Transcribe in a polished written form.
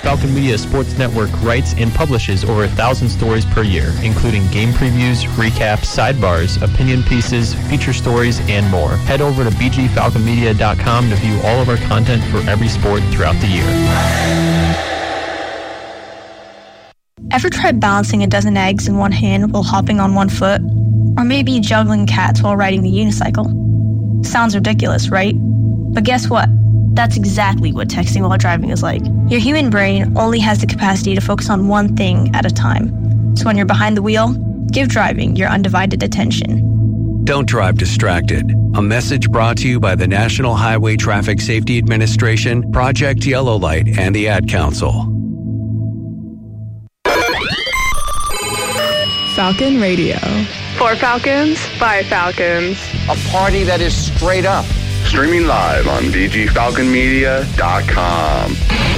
Falcon Media Sports Network writes and publishes over 1,000 stories per year, including game previews, recaps, sidebars, opinion pieces, feature stories, and more. Head over to bgfalconmedia.com to view all of our content for every sport throughout the year. Ever tried balancing a dozen eggs in one hand while hopping on one foot? Or maybe juggling cats while riding the unicycle? Sounds ridiculous, right? But guess what? That's exactly what texting while driving is like. Your human brain only has the capacity to focus on one thing at a time. So when you're behind the wheel, give driving your undivided attention. Don't drive distracted. A message brought to you by the National Highway Traffic Safety Administration, Project Yellow Light, and the Ad Council. Falcon Radio. For Falcons, by Falcons. A party that is straight up. Streaming live on bgfalconmedia.com.